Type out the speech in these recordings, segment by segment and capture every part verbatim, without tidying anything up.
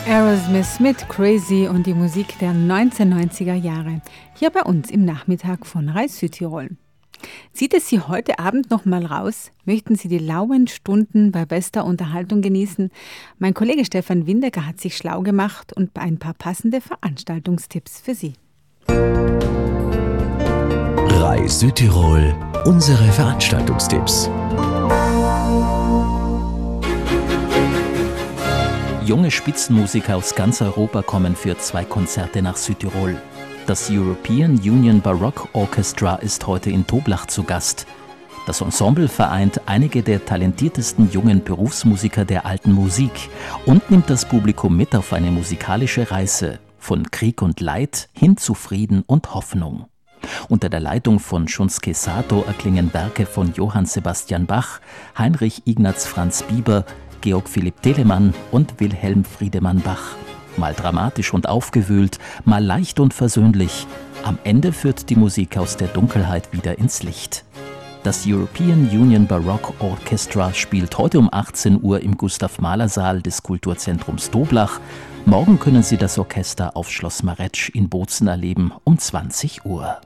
Aerosmith mit Crazy und die Musik der neunzehnhundertneunziger Jahre. Hier bei uns im Nachmittag von Reis Südtirol. Zieht es Sie heute Abend noch mal raus? Möchten Sie die lauen Stunden bei bester Unterhaltung genießen? Mein Kollege Stefan Windecker hat sich schlau gemacht und ein paar passende Veranstaltungstipps für Sie. Reis Südtirol, unsere Veranstaltungstipps. Junge Spitzenmusiker aus ganz Europa kommen für zwei Konzerte nach Südtirol. Das European Union Baroque Orchestra ist heute in Toblach zu Gast. Das Ensemble vereint einige der talentiertesten jungen Berufsmusiker der alten Musik und nimmt das Publikum mit auf eine musikalische Reise von Krieg und Leid hin zu Frieden und Hoffnung. Unter der Leitung von Shunsuke Sato erklingen Werke von Johann Sebastian Bach, Heinrich Ignaz Franz Bieber, Georg Philipp Telemann und Wilhelm Friedemann Bach. Mal dramatisch und aufgewühlt, mal leicht und versöhnlich. Am Ende führt die Musik aus der Dunkelheit wieder ins Licht. Das European Union Baroque Orchestra spielt heute um achtzehn Uhr im Gustav-Mahler-Saal des Kulturzentrums Toblach. Morgen können Sie das Orchester auf Schloss Maretsch in Bozen erleben um zwanzig Uhr.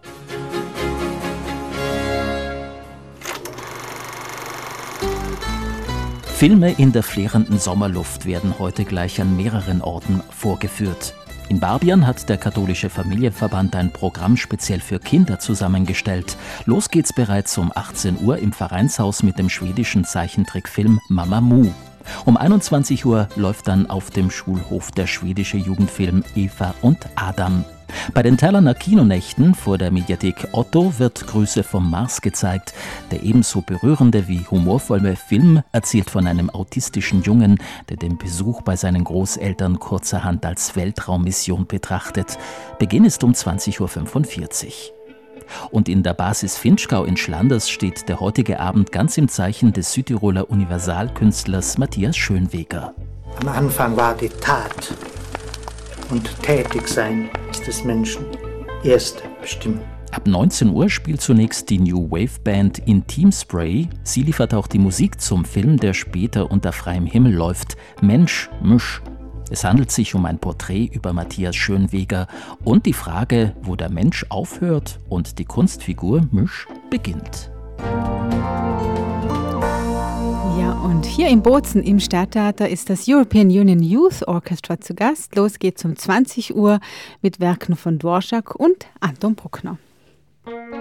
Filme in der flirrenden Sommerluft werden heute gleich an mehreren Orten vorgeführt. In Barbian hat der katholische Familienverband ein Programm speziell für Kinder zusammengestellt. Los geht's bereits um achtzehn Uhr im Vereinshaus mit dem schwedischen Zeichentrickfilm Mamamoo. Um einundzwanzig Uhr läuft dann auf dem Schulhof der schwedische Jugendfilm Eva und Adam. Bei den Thalerner Kinonächten vor der Mediathek Otto wird Grüße vom Mars gezeigt. Der ebenso berührende wie humorvolle Film erzählt von einem autistischen Jungen, der den Besuch bei seinen Großeltern kurzerhand als Weltraummission betrachtet. Beginn ist um zwanzig Uhr fünfundvierzig. Und in der Basis Finchgau in Schlanders steht der heutige Abend ganz im Zeichen des Südtiroler Universalkünstlers Matthias Schönweger. Am Anfang war die Tat. Und Tätigsein ist des Menschen erste Bestimmung. Ab neunzehn Uhr spielt zunächst die New Wave Band Intim Spray. Sie liefert auch die Musik zum Film, der später unter freiem Himmel läuft, Mensch, Misch. Es handelt sich um ein Porträt über Matthias Schönweger und die Frage, wo der Mensch aufhört und die Kunstfigur Misch beginnt. Ja, und hier in Bozen im Stadttheater ist das European Union Youth Orchestra zu Gast. Los geht's um zwanzig Uhr mit Werken von Dvorak und Anton Bruckner.